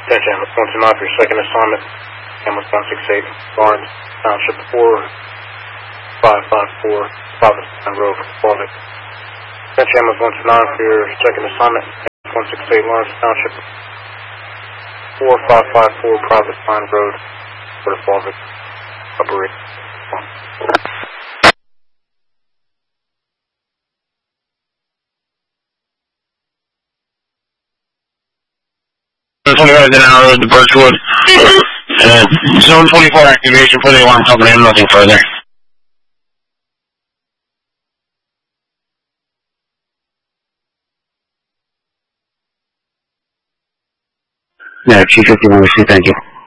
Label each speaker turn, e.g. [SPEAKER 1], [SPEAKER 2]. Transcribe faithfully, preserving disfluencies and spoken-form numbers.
[SPEAKER 1] Attention, Ambulance one two nine for your second assignment. Ambulance one six eight, Lawrence Township four five five four, Providence Line Road, Florida. Attention, Ambulance one two nine for your second assignment. Ambulance one six eight, Lawrence Township four five five four, Providence Line Road, Florida. Operate.
[SPEAKER 2] twenty-five an hour road to Birchwood. uh, zone twenty-four activation for the alarm company. I'm nothing further. Yeah, Chief fifty-one, thank you.